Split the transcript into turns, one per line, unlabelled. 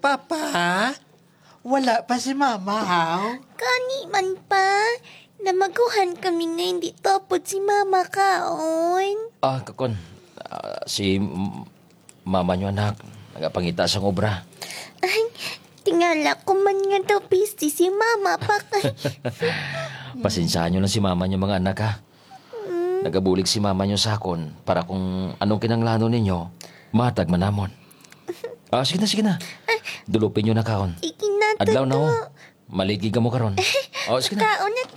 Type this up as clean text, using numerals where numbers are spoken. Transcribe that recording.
Papa? Wala pa si Mama, haw?
Kani man pa. Namaguhan kami nga hindi tapos si Mama kaon.
Kakon, si mama nyo anak, nagapangita sa obra.
Ay, tingala ko man nga daw busy si Mama pa kay.
Pasensyahan nyo lang si mama nyo mga anak ha. Nagabulig si mama nyo sa akon para kung anong kinanglano ninyo, matag manamon. Sige na. Dulupin nyo na kaon.
Sige na to.
Adlaw na ho. Maligi ka mo karon. Sige na.
Kaon na